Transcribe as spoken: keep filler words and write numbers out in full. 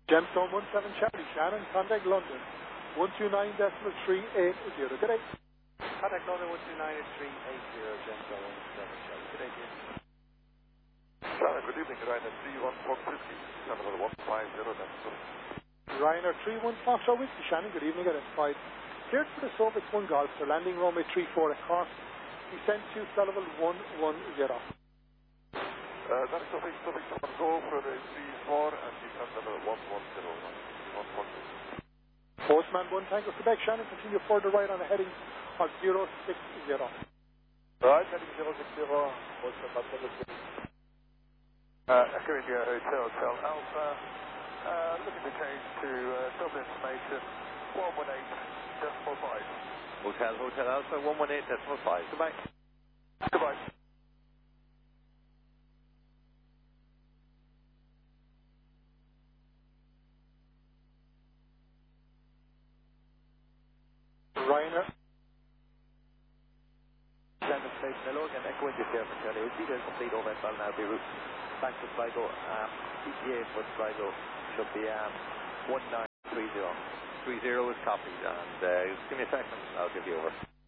Gemstone one seven Charlie, Shannon, contact London, one two nine decimal three eight zero. Good day. Contact London one two nine three eight zero, Gemstone one seven Charlie. Good day, Jim. Shannon, good evening, Ryanair three one four fifty, Shannon one five zero, that's good. Ryanair three one Foxtrot Whiskey, Shannon, good evening, identified. Cleared for the Soviet one Golf, so landing runway three four at Cork. Descent to Sullivan one one zero. Uh, that's Suffolk, Suffolk, Suffolk, go for the three four and descend level one one zero, one four zero. Postman one Tango Quebec, Shannon, continue further right on a heading of zero six zero. Right, heading zero six zero, Postman one Tango Quebec. Uh, Echo India Hotel, Hotel Alpha, uh, looking to change to uh, Dublin information, one one eight decimal five. Hotel, Hotel Alpha, one one eight decimal five. Goodbye. Goodbye. Ryanair. Shannon Station, hello again, Echo India Sierra Charlie. Details complete over at Ballina Beirut. Back to Sligo, um, E T A for Sligo should be um, one nine three zero. three zero is copied, and uh, give me a second, I'll give you over.